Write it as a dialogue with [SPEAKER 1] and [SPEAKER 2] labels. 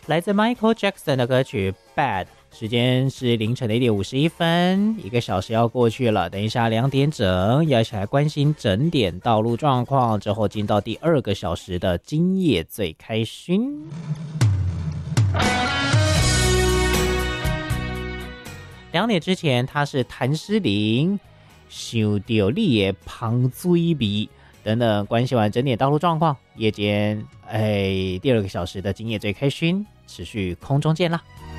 [SPEAKER 1] 来自 Michael Jackson 的歌曲 Bad， 时间是凌晨的1:51，一个小时要过去了。等一下2点整，要一起来关心整点道路状况，之后进到第2个小时的今夜最开心。2点之前，他是谭诗玲，想到你的芳水味等等。关系完整点道路状况，夜间第2个小时的今夜最开心，持续空中见啦。